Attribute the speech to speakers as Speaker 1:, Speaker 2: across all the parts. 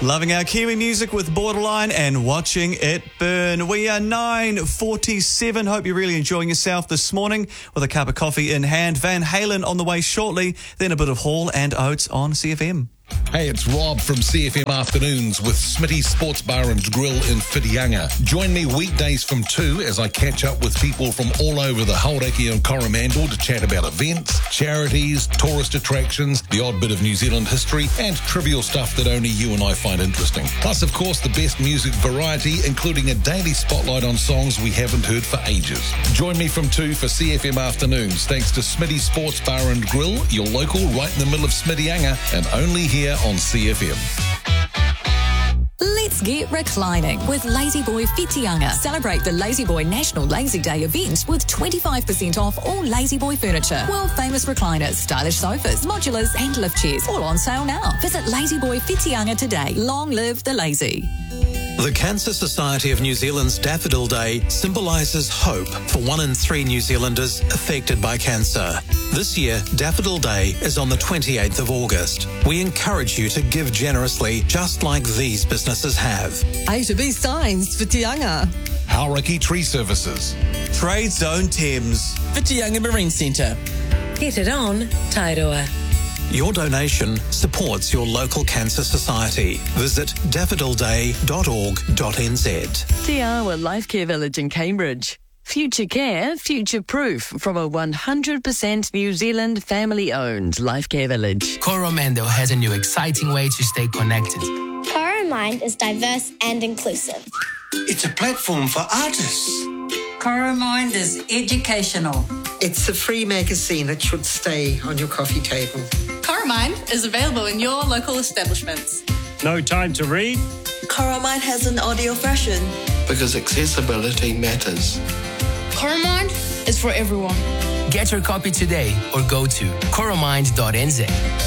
Speaker 1: Loving our Kiwi music with Borderline and watching it burn. We are 9:47. Hope you're really enjoying yourself this morning with a cup of coffee in hand. Van Halen on the way shortly, then a bit of Hall and Oates on CFM.
Speaker 2: Hey, it's Rob from CFM Afternoons with Smitty's Sports Bar and Grill in Whitianga. Join me weekdays from 2 as I catch up with people from all over the Hauraki and Coromandel to chat about events, charities, tourist attractions, the odd bit of New Zealand history, and trivial stuff that only you and I find interesting. Plus, of course, the best music variety, including a daily spotlight on songs we haven't heard for ages. Join me from 2 for CFM Afternoons, thanks to Smitty's Sports Bar and Grill, your local right in the middle of Whitianga, and only here on CFM.
Speaker 3: Let's get reclining with Lazy Boy Whitianga. Celebrate the Lazy Boy National Lazy Day event with 25% off all Lazy Boy furniture. World famous recliners, stylish sofas, modulars and lift chairs. All on sale now. Visit Lazy Boy Whitianga today. Long live the lazy.
Speaker 4: The Cancer Society of New Zealand's Daffodil Day symbolises hope for 1 in 3 New Zealanders affected by cancer. This year, Daffodil Day is on the 28th of August. We encourage you to give generously, just like these businesses have.
Speaker 5: A to B Signs, Whitianga.
Speaker 2: Hauraki Tree Services.
Speaker 1: Trade Zone Thames.
Speaker 5: Whitianga Marine Centre.
Speaker 6: Get it on, Tairua.
Speaker 4: Your donation supports your local cancer society. Visit daffodilday.org.nz.
Speaker 5: Te Awa Life Care Village in Cambridge. Future care, future proof from a 100% New Zealand family-owned life care village.
Speaker 7: Coromandel has a new exciting way to stay connected.
Speaker 8: Coromind is diverse and inclusive.
Speaker 9: It's a platform for artists.
Speaker 10: Coromind is educational.
Speaker 11: It's a free magazine that should stay on your coffee table.
Speaker 12: Coromind is available in your local establishments.
Speaker 13: No time to read?
Speaker 14: Coromind has an audio version.
Speaker 9: Because accessibility matters.
Speaker 12: Coromind is for everyone.
Speaker 7: Get your copy today or go to coromind.nz.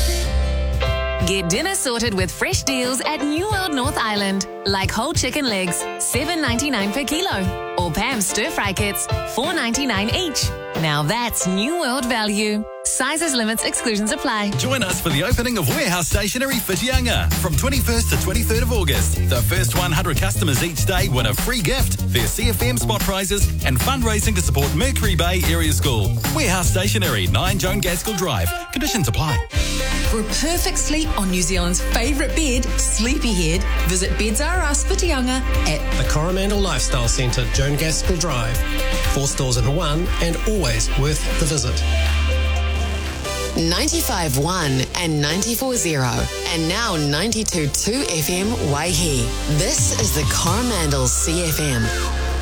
Speaker 3: Get dinner sorted with fresh deals at New World North Island. Like whole chicken legs, $7.99 per kilo. Or Pam's stir-fry kits, $4.99 each. Now that's New World value. Sizes, limits, exclusions apply.
Speaker 15: Join us for the opening of Warehouse Stationery Whitianga from 21st to 23rd of August. The first 100 customers each day win a free gift, their CFM spot prizes and fundraising to support Mercury Bay Area School. Warehouse Stationery, 9 Joan Gaskell Drive. Conditions apply.
Speaker 16: For a perfect sleep on New Zealand's favourite bed, Sleepyhead, visit Beds R Us Whitianga at
Speaker 17: the Coromandel Lifestyle Centre, Joan Gaskell Drive. 4 stores in one and always worth the visit.
Speaker 18: 95.1 and 94.0 and now 92.2 FM Waihi. This is the Coromandel CFM.